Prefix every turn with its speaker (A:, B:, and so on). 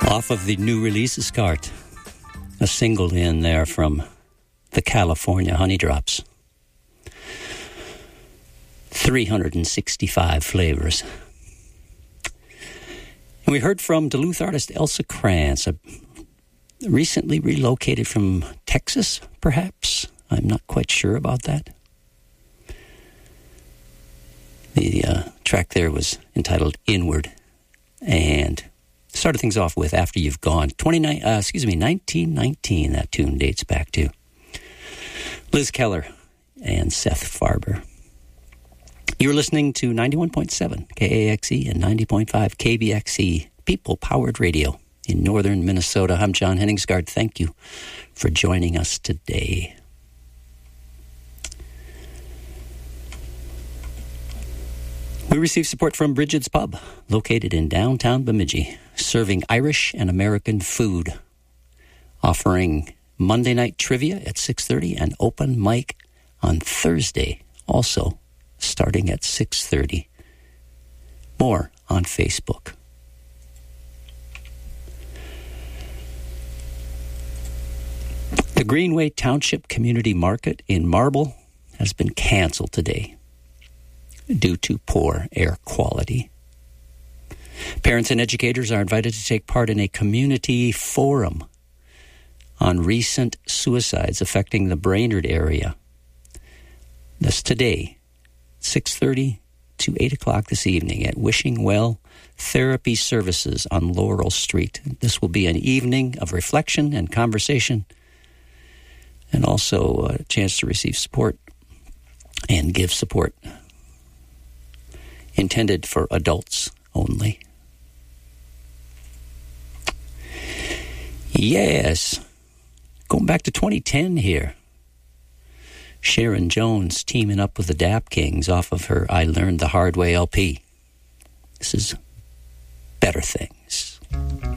A: Off of the new releases cart, a single in there from the California Honey Drops. 365 flavors. And we heard from Duluth artist Elsa Krantz, recently relocated from Texas, perhaps. I'm not quite sure about that. The track there was entitled Inward, and started things off with After You've Gone. 1919, that tune dates back to. Liz Keller and Seth Farber. You're listening to 91.7 KAXE and 90.5 KBXE, people-powered radio in northern Minnesota. I'm John Henningsgaard. Thank you for joining us today. We receive support from Bridget's Pub, located in downtown Bemidji, serving Irish and American food, offering Monday night trivia at 6:30 and open mic on Thursday, also starting at 6:30. More on Facebook. The Greenway Township Community Market in Marble has been canceled today due to poor air quality. Parents and educators are invited to take part in a community forum on recent suicides affecting the Brainerd area. That's today, 6:30 to 8 o'clock this evening at Wishing Well Therapy Services on Laurel Street. This will be an evening of reflection and conversation, and also a chance to receive support and give support. Intended for adults only. Yes. Going back to 2010 here. Sharon Jones teaming up with the Dap Kings off of her I Learned the Hard Way LP. This is Better Things.